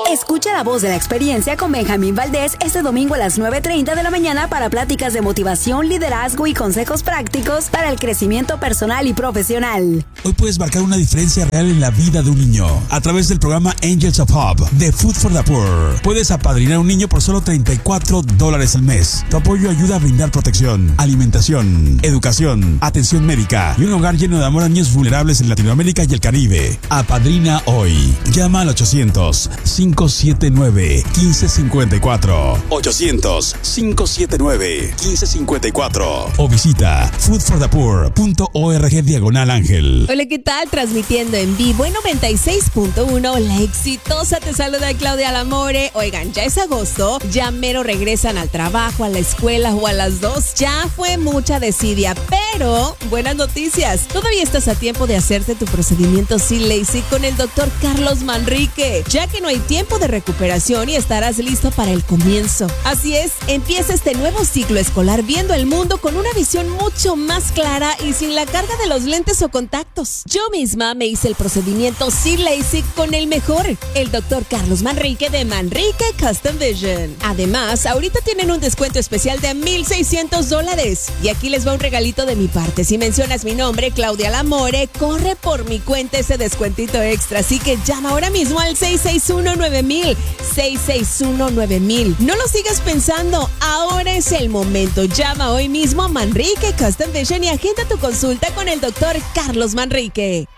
Escucha la voz de la experiencia con Benjamín Valdés este domingo a las 9:30 de la mañana para pláticas de motivación, liderazgo y consejos prácticos para el crecimiento personal y profesional. Hoy puedes marcar una diferencia real en la vida de un niño a través del programa Angels of Hope de Food for the Poor. Puedes apadrinar a un niño por solo $34 al mes. Tu apoyo ayuda a brindar protección, alimentación, educación, atención médica y un hogar lleno de amor a niños vulnerables en Latinoamérica y el Caribe. Apadrina hoy. Llama al 800-579-1554. 800-579-1554. O visita foodforthepoor.org/ángel. Hola, ¿qué tal? Transmitiendo en vivo en 96.1, La Exitosa. Te saluda Claudia Lamore. Oigan, ya es agosto, ya mero regresan al trabajo, a la escuela o a las dos. Ya fue mucha desidia, pero buenas noticias. Todavía estás a tiempo de hacerte tu procedimiento C-LASIK con el doctor Carlos Manrique, ya que no hay tiempo de recuperación y estarás listo para el comienzo. Así es, empieza este nuevo ciclo escolar viendo el mundo con una visión mucho más clara y sin la carga de los lentes o contactos. Yo misma me hice el procedimiento C-LASIK con el mejor, el doctor Carlos Manrique de Manrique Custom Vision. Además, ahorita tienen un descuento especial de $1,600. Y aquí les va un regalito de mi parte. Si mencionas mi nombre, Claudia Lamore, corre por mi cuenta ese descuentito extra. Así que llama ahora mismo al 661-9000. 661-9000. No lo sigas pensando, ahora es el momento. Llama hoy mismo a Manrique Custom Vision y agenda tu consulta con el doctor Carlos Manrique.